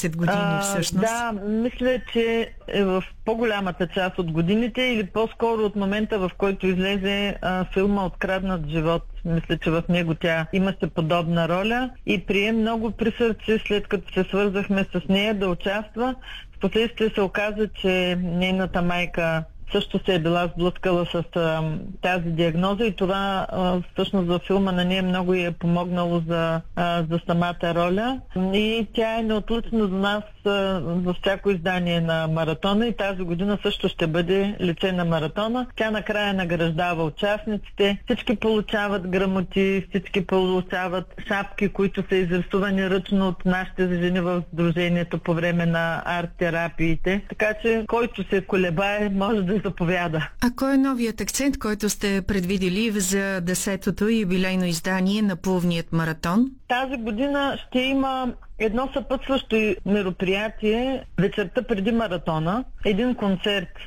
10 години всъщност. Да, мисля, че е в по-голямата част от годините или по-скоро от момента, в който излезе филма "Откраднат живот". Мисля, че в него тя имаше подобна роля и прие много при сърце, след като се свързахме с нея да участва. Впоследствие се оказа, че нейната майка също се е била сблъскала с тази диагноза и това всъщност за филма на нея много й е помогнало за самата роля. И тя е неотлъчна за нас във всяко издание на маратона и тази година също ще бъде лице на маратона. Тя накрая награждава участниците. Всички получават грамоти, всички получават шапки, които са изрисувани ръчно от нашите жени в сдружението по време на арт-терапиите. Така че който се колебае, може да заповяда. А кой е новият акцент, който сте предвидели за 10-то юбилейно издание на Плувният маратон? Тази година ще има едно съпътстващо мероприятие вечерта преди маратона, един концерт